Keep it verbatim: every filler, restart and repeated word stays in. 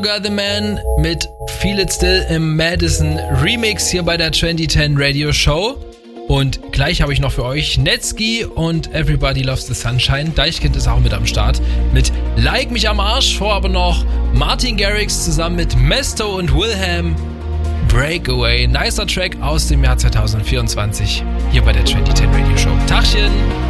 longer the man mit Feel It Still im Madison Remix hier bei der zwanzig zehn Radio Show. Und gleich habe ich noch für euch Netski und Everybody Loves the Sunshine. Deichkind ist auch mit am Start mit Like mich am Arsch. Vor aber noch Martin Garrix zusammen mit Mesto und Wilhelm. Breakaway, nicer Track aus dem Jahr zwanzig vierundzwanzig hier bei der zwanzig zehn Radio Show. Tachchen!